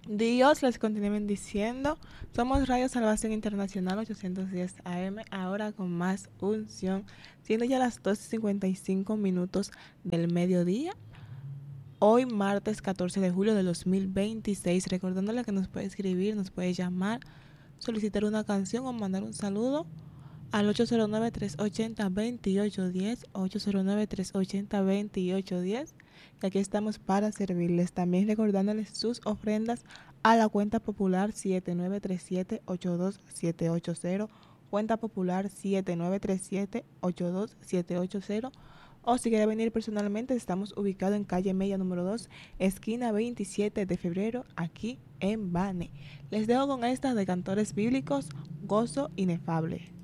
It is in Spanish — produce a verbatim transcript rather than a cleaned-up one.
Dios les continúe bendiciendo. Somos Radio Salvación Internacional ochocientos diez A M, ahora con más unción, siendo ya las doce y cincuenta y cinco minutos del mediodía. Hoy martes catorce de julio de dos mil veintiséis, recordándole que nos puede escribir, nos puede llamar, solicitar una canción o mandar un saludo al ocho cero nueve, tres ocho cero, dos ocho uno cero, ocho cero nueve, tres ocho cero, dos ocho uno cero, y aquí estamos para servirles. También recordándoles sus ofrendas a la cuenta popular siete nueve tres siete, ocho dos siete ocho cero, cuenta popular siete nueve tres siete, ocho dos siete ocho cero, o si quiere venir personalmente, estamos ubicados en calle Mella número dos, esquina veintisiete de febrero, aquí en Bane. Les dejo con esta de Cantores Bíblicos, Gozo Inefable.